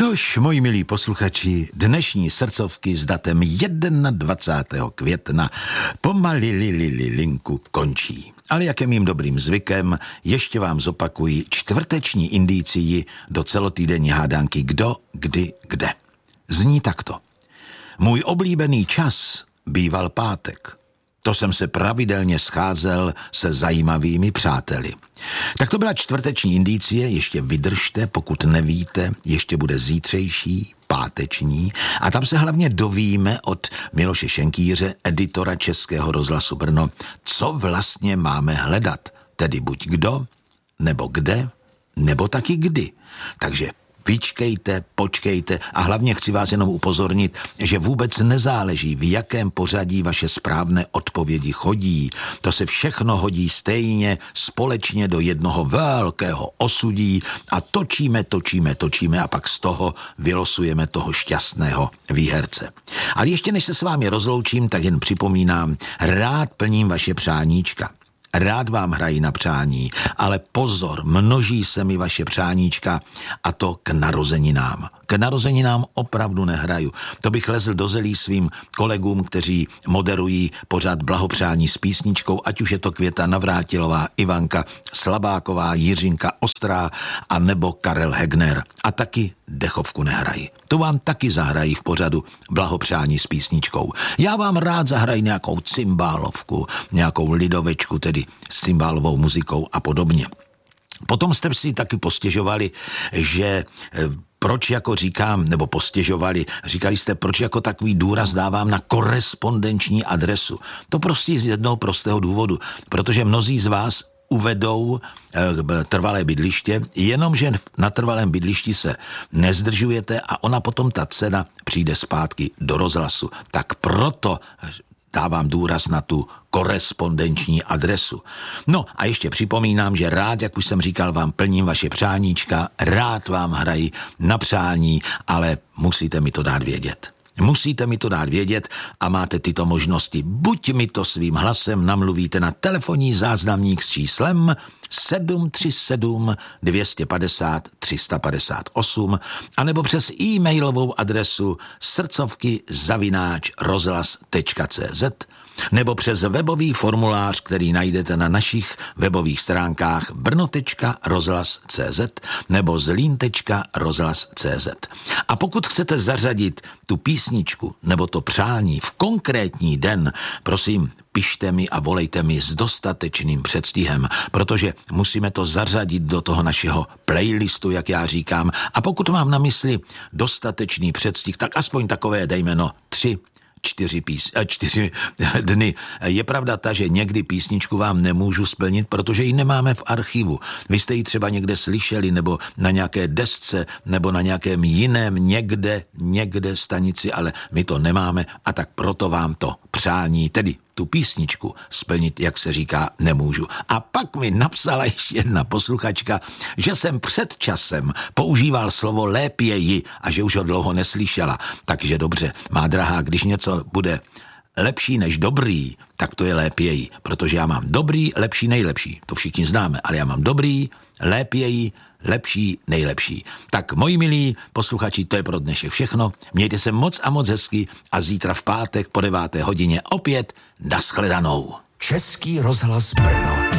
Tož, moji milí posluchači, dnešní srdcovky s datem 21. května pomalililinku končí. Ale jak je mým dobrým zvykem, ještě vám zopakuji čtvrteční indicii do celotýdenní hádanky Kdo, kdy, kde. Zní takto. Můj oblíbený čas býval pátek. To jsem se pravidelně scházel se zajímavými přáteli. Tak to byla čtvrteční indicie, ještě vydržte, pokud nevíte, ještě bude zítřejší, páteční, a tam se hlavně dovíme od Miloše Šenkýře, editora Českého rozhlasu Brno, co vlastně máme hledat, tedy buď kdo, nebo kde, nebo taky kdy. Takže vyčkejte, počkejte a hlavně chci vás jenom upozornit, že vůbec nezáleží, v jakém pořadí vaše správné odpovědi chodí. To se všechno hodí stejně společně do jednoho velkého osudí a točíme a pak z toho vylosujeme toho šťastného výherce. Ale ještě než se s vámi rozloučím, tak jen připomínám, rád plním vaše přáníčka. Rád vám hrají na přání, ale pozor, množí se mi vaše přáníčka a to k narozeninám. K narozeninám opravdu nehraju. To bych lezl do zelí svým kolegům, kteří moderují pořad Blahopřání s písničkou, ať už je to Květa Navrátilová, Ivanka Slabáková, Jiřinka Ostrá a nebo Karel Hegner. A taky dechovku nehrají. To vám taky zahrají v pořadu Blahopřání s písničkou. Já vám rád zahrají nějakou cymbálovku, nějakou lidovečku, tedy s cymbálovou muzikou a podobně. Potom jste si taky postěžovali, že proč jako říkám, nebo postěžovali, říkali jste, proč jako takový důraz dávám na korespondenční adresu. To prostě z jednoho prostého důvodu, protože mnozí z vás uvedou trvalé bydliště, jenomže na trvalém bydlišti se nezdržujete a ona potom ta cena přijde zpátky do rozhlasu. Tak proto dávám důraz na tu korespondenční adresu. No a ještě připomínám, že rád, jak už jsem říkal, vám plním vaše přáníčka, rád vám hrají na přání, ale musíte mi to dát vědět. Musíte mi to dát vědět a máte tyto možnosti. Buď mi to svým hlasem namluvíte na telefonní záznamník s číslem 737 250 358 anebo přes e-mailovou adresu srdcovky@rozhlas.cz nebo přes webový formulář, který najdete na našich webových stránkách brno.rozhlas.cz nebo zlín.rozhlas.cz. A pokud chcete zařadit tu písničku nebo to přání v konkrétní den, prosím, pište mi a volejte mi s dostatečným předstihem, protože musíme to zařadit do toho našeho playlistu, jak já říkám. A pokud mám na mysli dostatečný předstih, tak aspoň takové, dejme 4 dny. Je pravda ta, že někdy písničku vám nemůžu splnit, protože ji nemáme v archivu. Vy jste ji třeba někde slyšeli, nebo na nějaké desce, nebo na nějakém jiném někde stanici, ale my to nemáme a tak proto vám to přání, tedy tu písničku splnit, jak se říká, nemůžu. A pak mi napsala ještě jedna posluchačka, že jsem před časem používal slovo lépěji a že už ho dlouho neslyšela. Takže dobře, má drahá, když něco bude lepší než dobrý, tak to je lépěji, protože já mám dobrý, lepší, nejlepší. To všichni známe, ale já mám dobrý, lépěji, lepší, nejlepší. Tak, moji milí posluchači, to je pro dnešek všechno. Mějte se moc a moc hezky a zítra v pátek po 9. hodině opět nashledanou. Český rozhlas Brno.